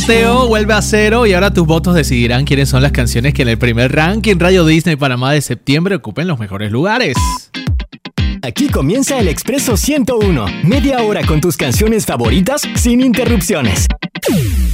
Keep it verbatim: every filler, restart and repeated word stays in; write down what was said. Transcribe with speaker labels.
Speaker 1: Teo vuelve a cero y ahora tus votos decidirán quiénes son las canciones que en el primer ranking Radio Disney Panamá de septiembre ocupen los mejores lugares.
Speaker 2: Aquí comienza el Expreso ciento uno, media hora con tus canciones favoritas sin interrupciones.